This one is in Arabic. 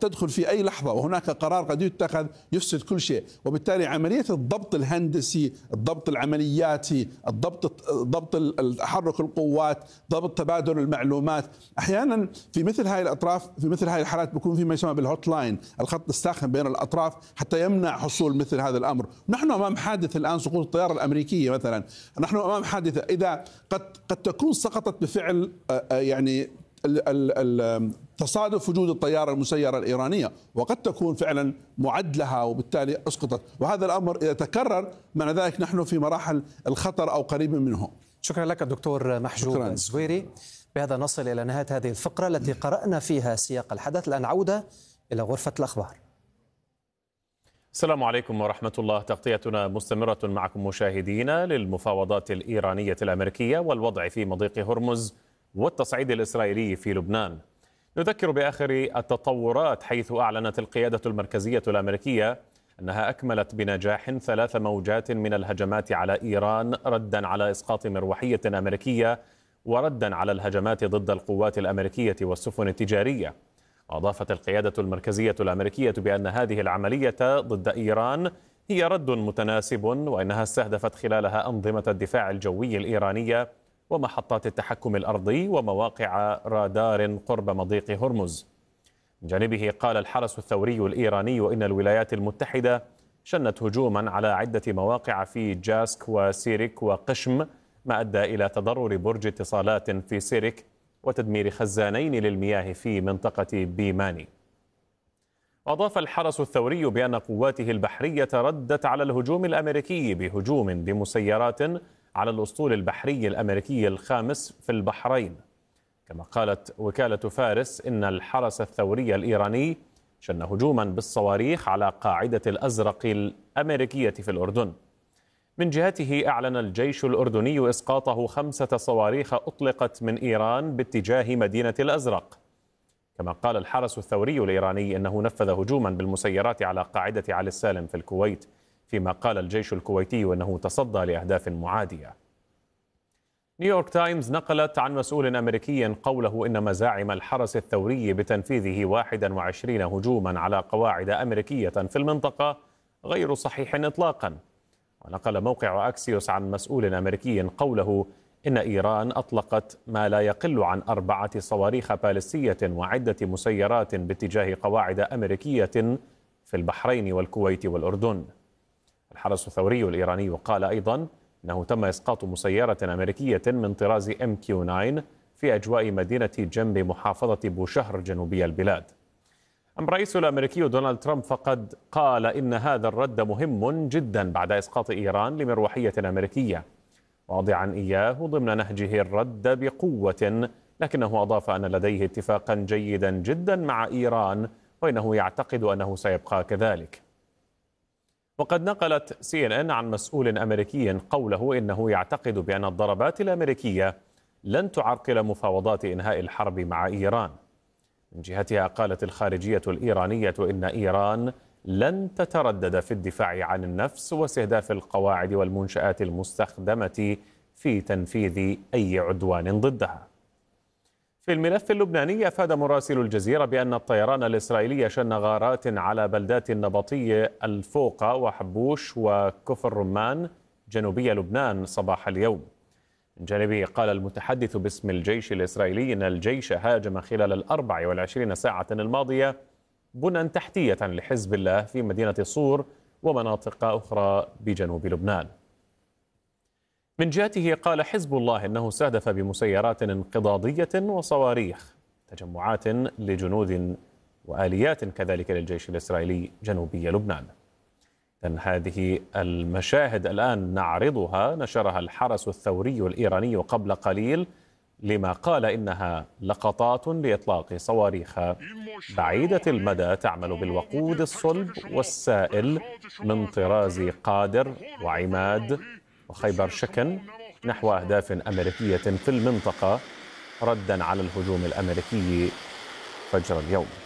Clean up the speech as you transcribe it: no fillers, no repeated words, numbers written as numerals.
تدخل في أي لحظة، وهناك قرار قد يتخذ يفسد كل شيء. وبالتالي عملية الضبط الهندسي، الضبط العملياتي، ضبط تحرك القوات، ضبط تبادل المعلومات، أحيانا في مثل هاي الأطراف، في مثل هاي الحالات بيكون في ما يسمى بالهوت لاين، الخط الساخن بين الأطراف حتى يمنع حصول مثل هذا الأمر. نحن أمام حادث الآن، سقوط الطيارة الأمريكية مثلا، نحن أمام حادثة إذا قد تكون سقطت بفعل يعني تصادف وجود الطيارة المسيرة الإيرانية، وقد تكون فعلا معد لها وبالتالي أسقطت، وهذا الأمر إذا تكرر معنى ذلك نحن في مراحل الخطر أو قريب منه. شكرا لك الدكتور محجوب الزويري. بهذا نصل إلى نهاية هذه الفقرة التي قرأنا فيها سياق الحدث. الآن عودة إلى غرفة الأخبار. السلام عليكم ورحمة الله. تغطيتنا مستمرة معكم مشاهدينا للمفاوضات الإيرانية الأمريكية والوضع في مضيق هرمز والتصعيد الإسرائيلي في لبنان. نذكر بآخر التطورات، حيث أعلنت القيادة المركزية الأمريكية أنها أكملت بنجاح 3 موجات من الهجمات على إيران، ردا على إسقاط مروحية أمريكية وردا على الهجمات ضد القوات الأمريكية والسفن التجارية. وأضافت القيادة المركزية الأمريكية بأن هذه العملية ضد إيران هي رد متناسب، وإنها استهدفت خلالها أنظمة الدفاع الجوي الإيرانية ومحطات التحكم الأرضي ومواقع رادار قرب مضيق هرمز. من جانبه قال الحرس الثوري الإيراني إن الولايات المتحدة شنت هجوما على عدة مواقع في جاسك وسيرك وقشم، ما أدى إلى تضرر برج اتصالات في سيرك وتدمير خزانين للمياه في منطقة بيماني. وأضاف الحرس الثوري بأن قواته البحرية ردت على الهجوم الأمريكي بهجوم بمسيرات على الأسطول البحري الأمريكي الخامس في البحرين. كما قالت وكالة فارس إن الحرس الثوري الإيراني شن هجوما بالصواريخ على قاعدة الأزرق الأمريكية في الأردن. من جهته أعلن الجيش الأردني إسقاطه 5 صواريخ أطلقت من إيران باتجاه مدينة الأزرق. كما قال الحرس الثوري الإيراني إنه نفذ هجوما بالمسيرات على قاعدة علي السالم في الكويت، فيما قال الجيش الكويتي أنه تصدى لأهداف معادية. نيويورك تايمز نقلت عن مسؤول أمريكي قوله إن مزاعم الحرس الثوري بتنفيذه 21 هجوما على قواعد أمريكية في المنطقة غير صحيح إطلاقا. ونقل موقع أكسيوس عن مسؤول أمريكي قوله إن إيران أطلقت ما لا يقل عن 4 صواريخ باليستية وعدة مسيرات باتجاه قواعد أمريكية في البحرين والكويت والأردن. الحرس الثوري الإيراني قال أيضا أنه تم إسقاط مسيرة أمريكية من طراز MQ-9 في أجواء مدينة جنب محافظة بوشهر جنوبي البلاد. أما الرئيس الأمريكي دونالد ترامب فقد قال إن هذا الرد مهم جدا بعد إسقاط إيران لمروحية أمريكية، واضعا إياه ضمن نهجه الرد بقوة، لكنه أضاف أن لديه اتفاقا جيدا جدا مع إيران وإنه يعتقد أنه سيبقى كذلك. وقد نقلت CNN عن مسؤول أمريكي قوله إنه يعتقد بأن الضربات الأمريكية لن تعرقل مفاوضات إنهاء الحرب مع إيران. من جهتها قالت الخارجية الإيرانية إن إيران لن تتردد في الدفاع عن النفس واستهداف القواعد والمنشآت المستخدمة في تنفيذ أي عدوان ضدها. في الملف اللبناني أفاد مراسل الجزيرة بأن الطيران الإسرائيلي شن غارات على بلدات النبطية الفوقة وحبوش وكفر رمان جنوبي لبنان صباح اليوم. من جانبه قال المتحدث باسم الجيش الإسرائيلي أن الجيش هاجم خلال 24 ساعة الماضية بنى تحتية لحزب الله في مدينة صور ومناطق أخرى بجنوب لبنان. من جهته قال حزب الله إنه استهدف بمسيرات انقضاضية وصواريخ تجمعات لجنود وآليات كذلك للجيش الإسرائيلي جنوبي لبنان. إذن هذه المشاهد الآن نعرضها نشرها الحرس الثوري الإيراني قبل قليل، لما قال إنها لقطات لإطلاق صواريخ بعيدة المدى تعمل بالوقود الصلب والسائل من طراز قادر وعماد وخيبر شكن نحو أهداف أمريكية في المنطقة ردا على الهجوم الأمريكي فجر اليوم.